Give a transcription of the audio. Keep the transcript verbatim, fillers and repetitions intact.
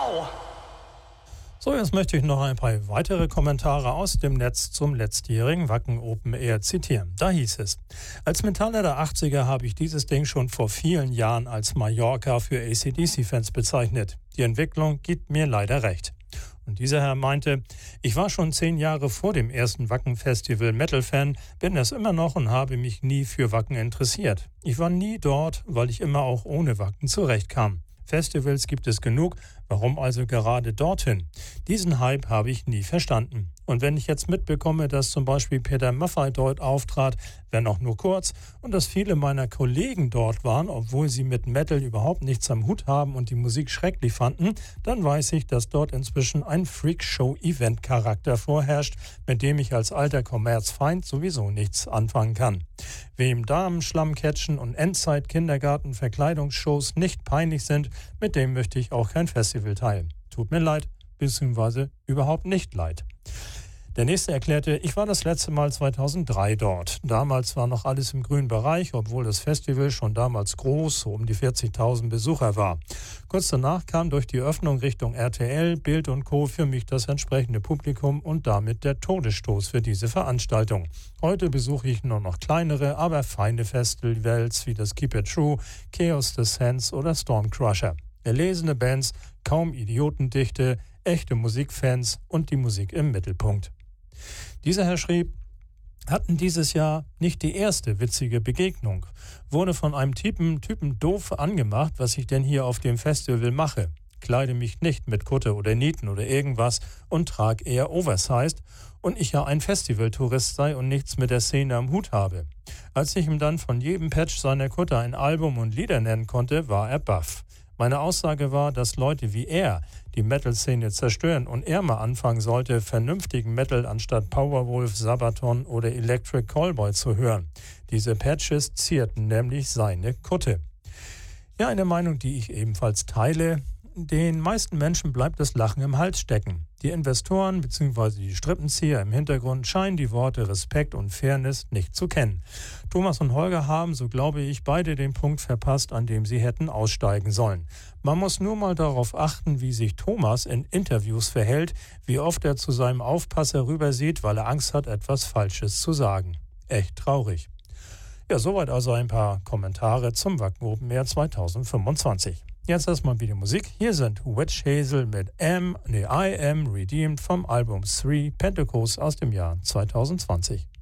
Wow! So, jetzt möchte ich noch ein paar weitere Kommentare aus dem Netz zum letztjährigen Wacken Open Air zitieren. Da hieß es: Als Metaller der achtziger habe ich dieses Ding schon vor vielen Jahren als Mallorca für A C D C-Fans bezeichnet. Die Entwicklung gibt mir leider recht. Und dieser Herr meinte: Ich war schon zehn Jahre vor dem ersten Wacken-Festival Metal-Fan, bin es immer noch und habe mich nie für Wacken interessiert. Ich war nie dort, weil ich immer auch ohne Wacken zurechtkam. Festivals gibt es genug, warum also gerade dorthin? Diesen Hype habe ich nie verstanden. Und wenn ich jetzt mitbekomme, dass zum Beispiel Peter Maffay dort auftrat, wenn auch nur kurz, und dass viele meiner Kollegen dort waren, obwohl sie mit Metal überhaupt nichts am Hut haben und die Musik schrecklich fanden, dann weiß ich, dass dort inzwischen ein Freakshow-Event-Charakter vorherrscht, mit dem ich als alter Kommerzfeind sowieso nichts anfangen kann. Wem Damen, Schlammcatchen und Endzeit-Kindergarten-Verkleidungsshows nicht peinlich sind, mit dem möchte ich auch kein Festival teilen. Tut mir leid, beziehungsweise überhaupt nicht leid. Der nächste erklärte: Ich war das letzte Mal zweitausenddrei dort. Damals war noch alles im grünen Bereich, obwohl das Festival schon damals groß, so um die vierzigtausend Besucher war. Kurz danach kam durch die Öffnung Richtung R T L, Bild und Co. für mich das entsprechende Publikum und damit der Todesstoß für diese Veranstaltung. Heute besuche ich nur noch kleinere, aber feine Festivals wie das Keep It True, Chaos the Sense oder Stormcrusher. Erlesene Bands, kaum Idiotendichte, echte Musikfans und die Musik im Mittelpunkt. Dieser Herr schrieb: Hatten dieses Jahr nicht die erste witzige Begegnung. Wurde von einem Typen, Typen doof angemacht, was ich denn hier auf dem Festival mache. Kleide mich nicht mit Kutte oder Nieten oder irgendwas und trage eher Oversized und ich ja ein Festivaltourist sei und nichts mit der Szene am Hut habe. Als ich ihm dann von jedem Patch seiner Kutte ein Album und Lieder nennen konnte, war er baff. Meine Aussage war, dass Leute wie er die Metal-Szene zerstören und er mal anfangen sollte, vernünftigen Metal anstatt Powerwolf, Sabaton oder Electric Callboy zu hören. Diese Patches zierten nämlich seine Kutte. Ja, eine Meinung, die ich ebenfalls teile. Den meisten Menschen bleibt das Lachen im Hals stecken. Die Investoren bzw. die Strippenzieher im Hintergrund scheinen die Worte Respekt und Fairness nicht zu kennen. Thomas und Holger haben, so glaube ich, beide den Punkt verpasst, an dem sie hätten aussteigen sollen. Man muss nur mal darauf achten, wie sich Thomas in Interviews verhält, wie oft er zu seinem Aufpasser rübersieht, weil er Angst hat, etwas Falsches zu sagen. Echt traurig. Ja, soweit also ein paar Kommentare zum Wacken Open Air zweitausendfünfundzwanzig. Jetzt erstmal wieder Musik. Hier sind Witch Hazel mit Am, nee, I Am Redeemed vom Album Three Pentecost aus dem Jahr zweitausendzwanzig.